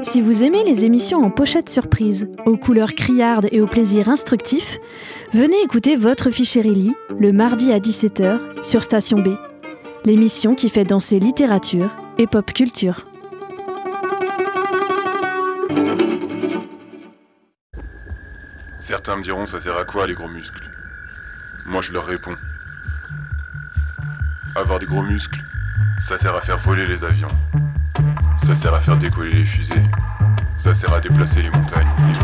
Si vous aimez les émissions en pochette surprise, aux couleurs criardes et au plaisir instructif, venez écouter Votre Fichérilly le mardi à 17h sur Station B, l'émission qui fait danser littérature et pop culture. Certains me diront ça sert à quoi les gros muscles? Moi je leur réponds. Avoir des gros muscles, ça sert à faire voler les avions. Ça sert à faire décoller les fusées. Ça sert à déplacer les montagnes.